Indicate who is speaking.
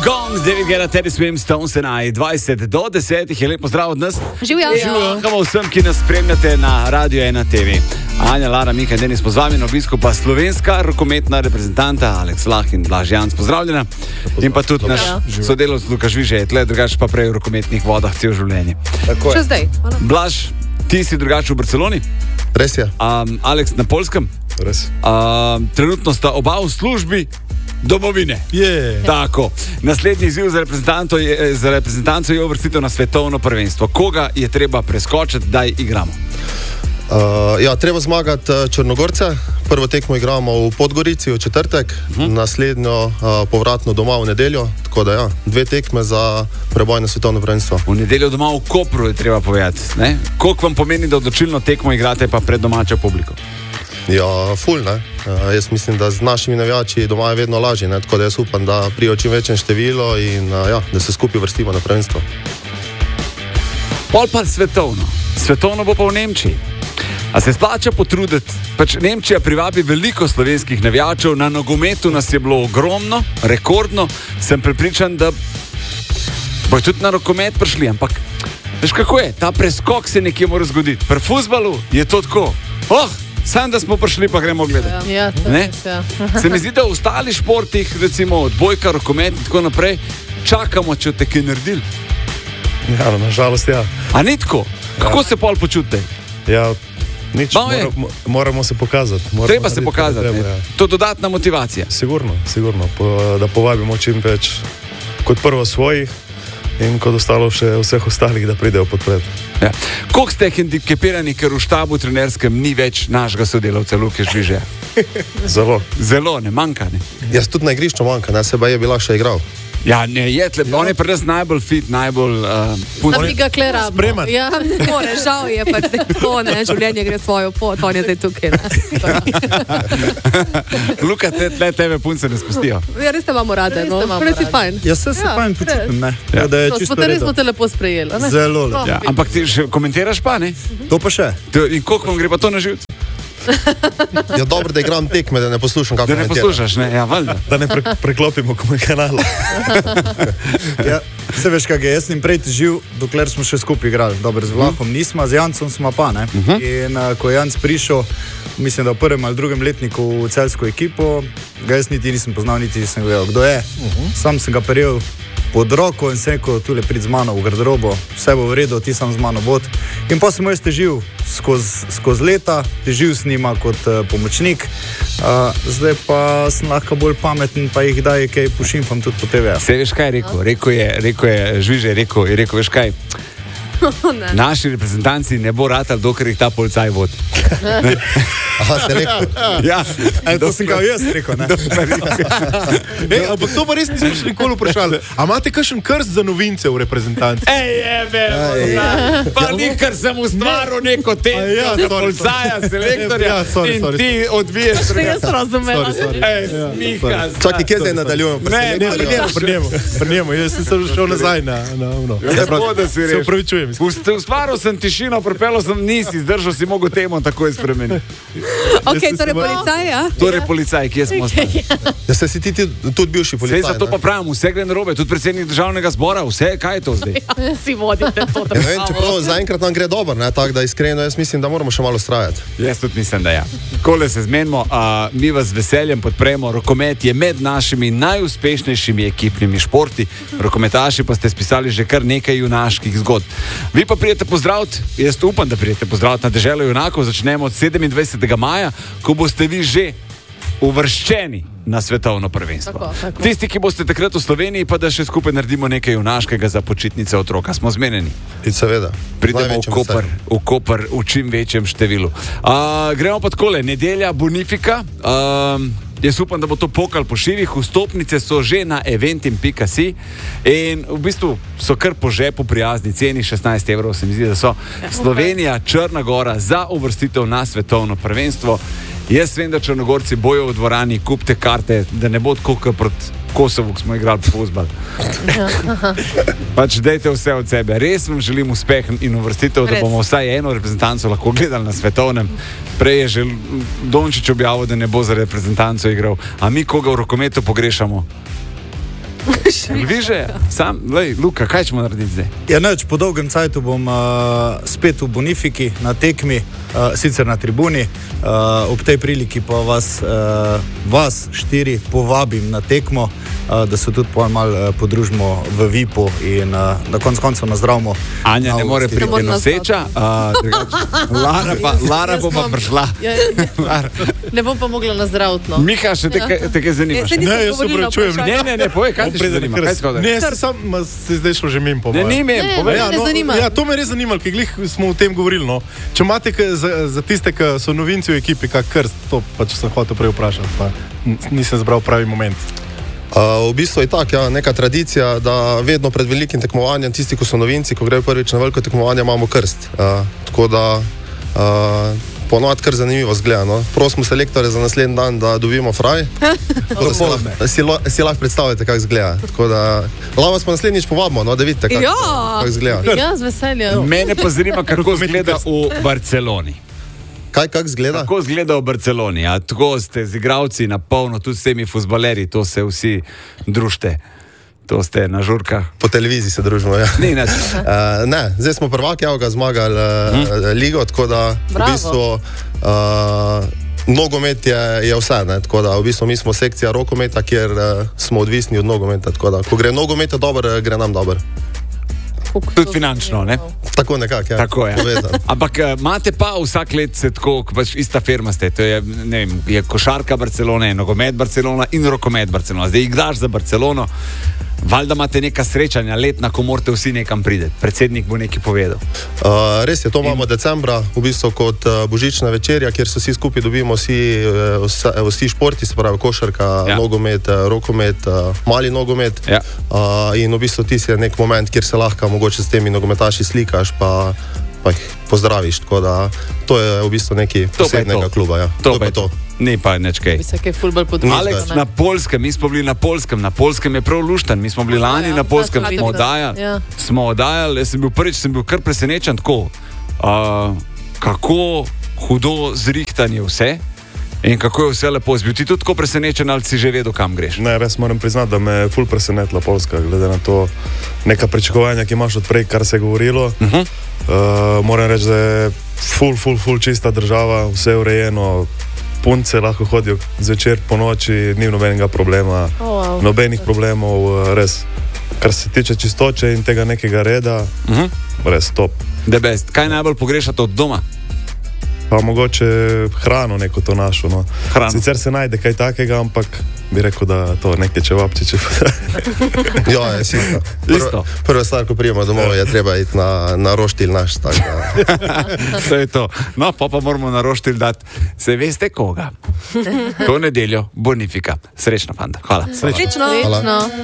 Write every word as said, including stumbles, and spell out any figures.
Speaker 1: Gong, David Guetta, Teddy Swims, Stones and I, dvajset do desetih je lepo zdrav od nas.
Speaker 2: Živjo.
Speaker 1: Živjo vsem, ki nas spremljate na Radio ena te ve. Anja, Lara, Mika in Denis pozvami na obisku pa slovenska rokometna reprezentanta Aleks Lah in Blaž Janc, pozdravljena. In pa tudi naš sodelavc Luka Žvižej je tle, drugače pa prej v rokometnih vodah cel življenje.
Speaker 2: Še zdaj.
Speaker 1: Blaž, ti si drugače v Barceloni?
Speaker 3: Res je.
Speaker 1: Um, Aleks na Poljskem?
Speaker 3: Res.
Speaker 1: Um, trenutno sta oba v službi domovine.
Speaker 3: Yeah.
Speaker 1: Tako. Naslednji izziv za reprezentanco je, za reprezentanco je uvrstitev na svetovno prvenstvo. Koga je treba preskočiti, da igramo?
Speaker 3: Uh, ja, treba zmagati Črnogorce. Prvo tekmo igramo v Podgorici v četrtek, uh-huh. naslednjo uh, povratno doma v nedeljo. Tako da ja, dve tekme za preboj na svetovno prvenstvo.
Speaker 1: V nedeljo doma v Kopru je treba povedati. Ne? Koliko vam pomeni, da odločilno tekmo igrate pa pred domačo publiko?
Speaker 3: Ja, ful, ne. Uh, jaz mislim, da z našimi navijači doma je vedno lažje, ne? Tako da jaz upam, da prije čim večjem število in uh, ja, da se skupaj vrstimo na prvenstvo.
Speaker 1: Pol pa svetovno. Svetovno bo pa v Nemčiji. A se splača potruditi? Pač Nemčija privabi veliko slovenskih navijačev, na nogometu nas je bilo ogromno, rekordno. Sem prepričan, da bo tudi na rokomet prišli, ampak veš kako je, ta preskok se nekje mora zgoditi. Pri fuzbalu je to tako. Oh, sam da smo prišli, pa gremo gledati.
Speaker 2: Ja, to
Speaker 1: ne?
Speaker 2: res, ja.
Speaker 1: Se mi zdi, da v ostalih športih, recimo odbojka, rokomet in tako naprej, čakamo, če te kaj naredili.
Speaker 4: Ja, nažalost, ja.
Speaker 1: A ni tako? Kako ja. se pol počutite?
Speaker 4: Ja, nič, moramo, moramo se pokazati. Moramo
Speaker 1: treba se pokazati, treba, ja. To je dodatna motivacija.
Speaker 4: Sigurno, sigurno, po, da povabimo čim več kot prvo svojih in kot ostalo še vseh ostalih, da pridejo podpred.
Speaker 1: Ja. Koliko ste hendikepirani, ker v štabu trenerskem ni več našega sodelavca Luke Žvižeja?
Speaker 4: Zelo.
Speaker 1: Zelo, ne manjka, ne?
Speaker 3: Jaz tudi na igrišču manjka, ne, seba je bila še igral.
Speaker 1: Ja, ne, je tle, ja. On je pri nas najbolj fit, najbolj uh,
Speaker 2: pun. Da bi ga kleramo.
Speaker 4: Spreman.
Speaker 2: Ja, ne more, žal je pač to, ne, življenje gre svojo pot, on je zdaj tukaj, ne.
Speaker 1: Luka, te, tle tebe punce ne spustijo.
Speaker 2: Ja, res te imamo rade, no. Res si fajn.
Speaker 4: Jaz se se fajn počutim, ne.
Speaker 1: Ja.
Speaker 4: Da je
Speaker 2: no,
Speaker 4: čisto
Speaker 2: smo te res
Speaker 4: redo.
Speaker 2: smo te lepo sprejeli, ne.
Speaker 4: Zelo lepo.
Speaker 1: Ja, ampak ti še komentiraš pa, ne?
Speaker 4: To pa še.
Speaker 1: To, in koliko vam gre pa to na živce?
Speaker 3: Ja, dobro, da igram tekme, da ne poslušam, kako
Speaker 1: Da ne poslušaš, ne? Ja, valjda.
Speaker 4: Da ne pre, preklopimo kanala. Ja, se veš, kak je, jaz sem prej živ, dokler smo še skupaj igrali. Dobro, z Vlahom nismo, z Jancom smo pa, ne. Uh-huh. In uh, ko je Janc prišel, mislim, da v prvem ali drugem letniku v celsko ekipo, ga jaz niti nisem poznal, niti nisem vedel, kdo je. Uh-huh. Sam sem ga prijel pod roko in se rekel, tule prid z mano v garderobo, vse bo v redu, ti sam z mano bod. In pa sem jaz težil skozi skoz leta, težil s njima kot uh, pomočnik, uh, zdaj pa sem lahko bolj pameten, pa jih daj kaj pošimfam tudi po te ve.
Speaker 1: Se veš kaj je rekel? Rekel je, rekel je Žvižej, rekel, je rekel, veš kaj? Naši reprezentanci ne bo ratal, dokler jih ta policaj vod.
Speaker 3: Aha, ste rekel.
Speaker 1: Ja,
Speaker 4: E, to sem ga jaz rekel, ne?
Speaker 5: Ej, ampak to pa res nismo še nikoli vprašali. A imate kakšen krst za novince v reprezentanci?
Speaker 1: Ej, jebe, pa ni, ker sem ustvaril neko temo
Speaker 5: ja,
Speaker 1: za policaja, selektorja
Speaker 5: Ja, sorry,
Speaker 1: in
Speaker 5: sorry,
Speaker 1: ti odviješ.
Speaker 2: Še jaz razumela.
Speaker 1: Ej, smiha.
Speaker 3: Čakaj, kje zdaj nadaljujem?
Speaker 1: Ne, ne,
Speaker 5: Pri njemu, pri njemu, pri njemu. Jaz sem šel nazaj na, na ono.
Speaker 1: Lepo, da si
Speaker 5: Se
Speaker 1: rešil.
Speaker 5: upravičujem.
Speaker 1: Ustvaril sem tišino, prepelo sem, nisi zdržal, si mogel temo takoj spremeniti.
Speaker 2: Ok, torej policaj, ja?
Speaker 1: Torej policaj, kje smo ostali?
Speaker 3: Ja, se si ti ti tudi bivši
Speaker 1: Vse
Speaker 3: policaj,
Speaker 1: zato pa pravim, vse gre narobe, tudi predsednik državnega zbora, vse, kaj je to zdaj?
Speaker 2: Ja, si vodite to.
Speaker 3: Ja, ne vem, čeprav zaenkrat nam gre dobro, ne, tako da iskreno jaz mislim, da moramo še malo strajati.
Speaker 1: Jaz tudi mislim, da ja. Kole se zmenimo, a, mi vas z veseljem podpremo. Rokomet je med našimi najuspešnejšimi ekipnimi športi. Rokometaši pa ste spisali že kar nekaj junaških zgodb. Vi pa prijete pozdraviti, jaz upam, da prijete pozdraviti na deželo junakov. Začnemo od sedemindvajsetega maja, ko boste vi že uvrščeni na svetovno prvenstvo.
Speaker 2: Tako, tako.
Speaker 1: Tisti, ki boste takrat v Sloveniji, pa da še skupaj naredimo nekaj junaškega za počitnice otroka. Smo zmenjeni.
Speaker 3: In seveda.
Speaker 1: Pridemo v Koper, v Koper v čim večjem številu. Uh, gremo pa takole, nedelja Bonifika. Uh, jaz upam, da bo to pokal po šivih. Vstopnice so že na eventim pika si in v bistvu so kar po žepu prijazni ceni, šestnajst evrov se mi zdi, da so. Slovenija, Črna Gora za uvrstitev na svetovno prvenstvo. Jaz vem, da Črnogorci bojo v dvorani, kupite karte, da ne bo tako kot proti Kosovu, ko smo igrali fuzbal. Pač dejte vse od sebe. Res vam želim uspeh in uvrstitev, da bomo vsaj eno reprezentanco lahko gledali na svetovnem. Prej je že Dončić objavil, da ne bo za reprezentanco igral. A mi koga v rokometu pogrešamo? Viže, sam, lej, Luka, kaj ćemo narediti zdaj?
Speaker 4: Ja, neč, po dolgem cajtu bom uh, spet v Bonifiki na tekmi, uh, sicer na tribuni. Uh, ob tej priliki pa vas, uh, vas štiri povabim na tekmo, uh, da se tudi malo uh, podružimo v V I P-u in uh, na konc koncu nazdravimo.
Speaker 1: Anja ne more priti
Speaker 2: Ne more
Speaker 1: noseča, uh, Lara, pa, Lara bo pa prišla.
Speaker 2: Ja, ne bom pa mogla nazdraviti. No.
Speaker 1: Miha, še te, kaj- te kaj zanima?
Speaker 2: Ne, saj
Speaker 1: še?
Speaker 2: nisem
Speaker 5: Ne, jaz se
Speaker 2: govorila o
Speaker 5: opravičujem.
Speaker 2: vprašanju.
Speaker 1: Ne, ne, ne, povej, kaj te še zanima? Kaj skoda?
Speaker 5: Ne, se sam ma, se zdaj šlo že mimo po
Speaker 1: Ne,
Speaker 5: moje.
Speaker 1: ni me,
Speaker 2: Ne,
Speaker 1: povej.
Speaker 2: ne, ne zanima.
Speaker 5: Ja, to me res zanima, ker glih smo o tem govorili. No. Če imate k, za, za tiste, ki so novinci v ekipi, kak krst, to pač sem hotel prej vprašati, pa n- nisem zbral pravi moment.
Speaker 3: Uh, v bistvu je tako, ja, neka tradicija, da vedno pred velikim tekmovanjem, tisti, ko so novinci, ko grejo prvič na veliko tekmovanje, imamo krst. Uh, tako da uh, ponovadi kar zanimivo zgleda. No. Prosimo selektore za naslednji dan, da dobimo fraj. Tako da si lahko- si lo- Si lahko predstavljate, kako zgleda. Tako da lahko vas pa naslednjič povabimo, no, da vidite, kako
Speaker 2: Ja,
Speaker 3: kak zgleda.
Speaker 2: ja, z veseljem.
Speaker 1: Mene pa zanima, kako izgleda v Barceloni.
Speaker 3: Kaj kak zgleda?
Speaker 1: Kako izgleda v Barceloni? Ja, tako ste z igralci na polno, tudi s temi fuzbaleri, to se vsi družite. To ste na žurkah.
Speaker 3: Po televiziji se družimo. Ja.
Speaker 1: Ni nič.
Speaker 3: Uh, ne, zdaj smo prvaki, evo ga zmagali uh, hmm. ligo, tako da v
Speaker 2: Bravo.
Speaker 3: bistvu uh, nogomet je, je vse. Ne, tako da v bistvu mi smo sekcija rokometa, kjer uh, smo odvisni od nogometa. Tako da, ko gre nogomet dobro, gre nam dobro.
Speaker 1: Tudi finančno, ne?
Speaker 3: Tako nekako, ja.
Speaker 1: Tako je.
Speaker 3: Povezano.
Speaker 1: Ampak eh, imate pa vsak let se tako, ko pač ista firma ste. To je, ne vem, je košarka Barcelona, je nogomet Barcelona in rokomet Barcelona. Zdaj igraš za Barcelono. Valjda imate neka srečanja letna, ko morate vsi nekam priti. Predsednik bo nekaj povedal.
Speaker 3: Uh, res je, to imamo decembra, v bistvu kot uh, božična večerja, kjer se vsi skupaj dobimo, vsi, uh, vse, vsi športi, se pravi košarka,
Speaker 1: Ja.
Speaker 3: ja. nogomet, uh, rokomet, uh, mali nogomet.
Speaker 1: Ja.
Speaker 3: Uh, in v bistvu ti si nek moment, kjer se lahko mogoče s temi nogometaši slikaš, pa, pa jih pozdraviš. Tako da to je v bistvu nekaj
Speaker 1: To pa je
Speaker 3: posebnega
Speaker 1: to.
Speaker 3: kluba. Ja.
Speaker 1: To pa je to. Ni pa nič kaj.
Speaker 2: Bi se kaj fulbol podružil.
Speaker 1: Aleks, na Poljskem, mi smo bili na Poljskem, na Poljskem je prav luštan, mi smo bili lani
Speaker 2: Ja,
Speaker 1: na Poljskem,
Speaker 2: ja,
Speaker 1: smo
Speaker 2: ja.
Speaker 1: oddajali,
Speaker 2: Ja.
Speaker 1: smo oddajali, jaz sem bil prvič, sem bil kar presenečen tako, uh, kako hudo zrihtan je vse in kako je vse lepo. Si bil ti tudi tako presenečen ali si že vedel, kam greš?
Speaker 6: Ne, res moram priznati, da me je ful presenetila Poljska, glede na to neka pričakovanja, ki imaš odprej, kar se je govorilo. Uh -huh. uh, moram reči, da je ful, ful, ful čista država, vse je urejeno, punce lahko hodijo zvečer po noči, ni nobenega problema,
Speaker 2: Oh, wow.
Speaker 6: nobenih problemov, uh, res. Kar se tiče čistoče in tega nekega reda,
Speaker 1: Uh -huh.
Speaker 6: res top.
Speaker 1: The best. Kaj najbolj pogrešate od doma?
Speaker 6: Pa mogoče hrano neko to našo. No.
Speaker 1: Hrano.
Speaker 6: Sicer se najde kaj takega, ampak bi rekel, da to neke čevapčiče.
Speaker 3: Ja, je isto.
Speaker 1: Isto.
Speaker 3: Prva, prva stvar, ko prijemo domov, je treba iti na, na roštilj naš. Tak, da.
Speaker 1: To je to. No, pa pa moramo na roštilj dati. Se veste koga? To nedeljo, Bonifika. Srečno, fanta. Hvala.
Speaker 2: Srečno.
Speaker 3: Hvala.
Speaker 2: Srečno.